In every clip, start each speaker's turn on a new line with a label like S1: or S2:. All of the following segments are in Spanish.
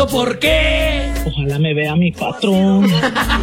S1: ¿Por qué?
S2: Ojalá me vea mi patrón.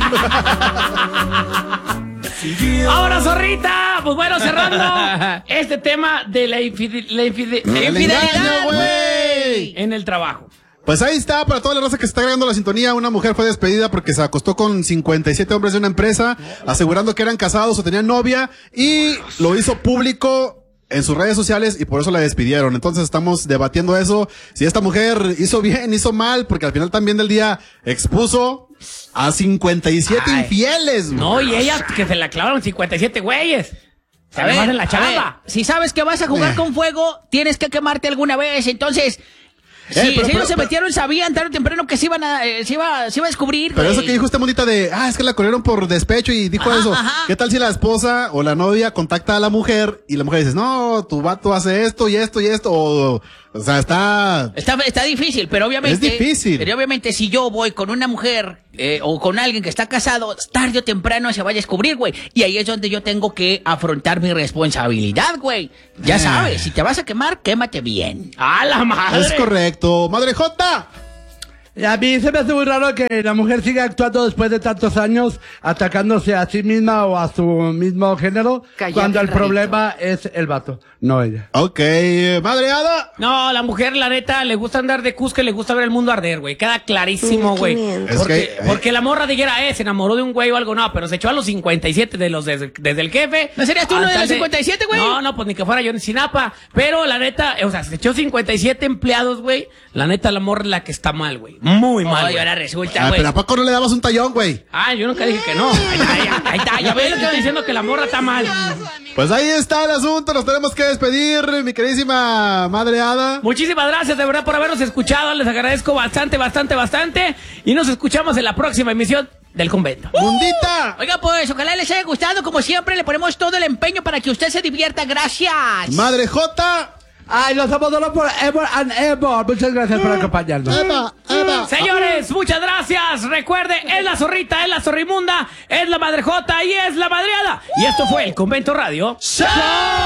S1: Ahora, zorrita, pues bueno, cerrando este tema de la infidelidad,
S3: güey,
S1: en el trabajo.
S3: Pues ahí está, para toda la raza que se está agregando a la sintonía, una mujer fue despedida porque se acostó con 57 hombres de una empresa, asegurando que eran casados o tenían novia, y lo hizo público en sus redes sociales y por eso la despidieron. Entonces estamos debatiendo eso, si esta mujer hizo bien, hizo mal, porque al final también del día expuso a 57 infieles.
S1: No, y ella que se la clavaron 57 güeyes. Se le en la chamba.
S4: Si sabes que vas a jugar con fuego, tienes que quemarte alguna vez, entonces... Si ellos se metieron, sabían tarde o temprano que se iba a descubrir.
S3: Pero eso que dijo esta monita de, es que la corrieron por despecho y dijo eso. ¿Qué tal si la esposa o la novia contacta a la mujer y la mujer dice, no, tu vato hace esto y esto y esto? O sea, está
S4: difícil, pero obviamente...
S3: Es difícil.
S4: Pero obviamente si yo voy con una mujer o con alguien que está casado, tarde o temprano se va a descubrir, güey. Y ahí es donde yo tengo que afrontar mi responsabilidad, güey. Ya sabes, si te vas a quemar, quémate bien.
S1: ¡A la madre!
S3: Es correcto. ¡Madre Jota!
S5: A mí se me hace muy raro que la mujer siga actuando después de tantos años, atacándose a sí misma o a su mismo género, cuando el problema es el vato, no ella.
S3: Ok, Madre Ada.
S1: No, la mujer, la neta, le gusta andar de cusca y le gusta ver el mundo arder, güey. Queda clarísimo, güey. Porque la morra dijera, se enamoró de un güey o algo, no, pero se echó a los 57 de los desde el jefe.
S4: ¿No serías tú uno de los 57, güey?
S1: No, pues ni que fuera yo en Sinapa. Pero la neta, o sea, se echó 57 empleados, güey. La neta, la morra es la que está mal, güey. Muy mal.
S4: Y ahora resulta, güey.
S3: Pero ¿a poco no le dabas un tallón, güey?
S1: Yo nunca dije que no. Ahí está, ya ves lo que estoy diciendo, que la morra está mal.
S3: Pues ahí está el asunto, nos tenemos que despedir, mi queridísima Madre Ada.
S1: Muchísimas gracias, de verdad, por habernos escuchado. Les agradezco bastante. Y nos escuchamos en la próxima emisión del Convento.
S3: ¡Mundita!
S4: Oiga, pues, ojalá les haya gustado. Como siempre, le ponemos todo el empeño para que usted se divierta. Gracias.
S3: Madre Jota.
S5: Los amamos por ever and ever. Muchas gracias por acompañarnos.
S1: Señores, muchas gracias. Recuerde, es la zorrita, es la zorrimunda, es la Madre Jota y es la madreada. Y esto fue el Convento Radio.
S3: ¡Chao!